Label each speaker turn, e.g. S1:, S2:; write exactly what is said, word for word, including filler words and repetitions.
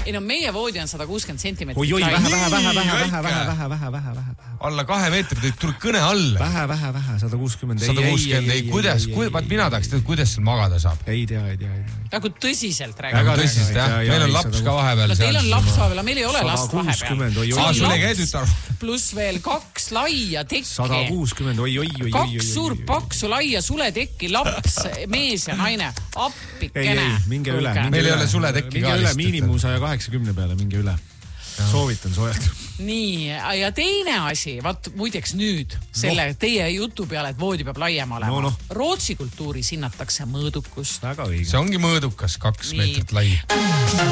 S1: Ei no meie voodi on sada kuuskümmend sentimeetrit.
S2: Oi, oi,
S1: lai.
S2: vähe, vähe, vähe, vähe, vähe, vähe, vähe, vähe, vähe.
S3: Alla kahe meetrit, tuleb kõne alla.
S2: Vähe, vähe, vähe, sada kuuskümmend.
S3: sada kuuskümmend, ei, kuidas, vaat mina tahaks teada, kuidas seal magada saab.
S2: Ei tea, ei tea, ei tea.
S1: Nagu tõsiselt
S3: Väga
S1: räägime.
S3: tõsiselt, jah. Meil on laps ka vahepeal.
S1: No teil on laps vahepeal, meil ei ole last vahepeal.
S3: Aa, sul ei käi tütar.
S1: Pluss veel kaks laia tekki.
S2: sada kuuskümmend, oi, oi, oi, oi.
S1: Kaks suurt paksu laia suletekki, laps, mees ja naine. Appikene.
S2: Ei, ei, minge üle.
S3: Meil ei ole suletekki ka.
S2: Minge üle miinimum saja kaheksakümne peale, minge üle. Soovitan soojalt.
S1: Nii, ja teine asi, vaat muideks nüüd selle no. teie jutu peale, et voodi peab laiem olema.
S2: No, no.
S1: Rootsi kultuuris hinnatakse mõõdukust.
S2: Väga õige.
S3: See ongi mõõdukas, kaks Nii. meetrit lai.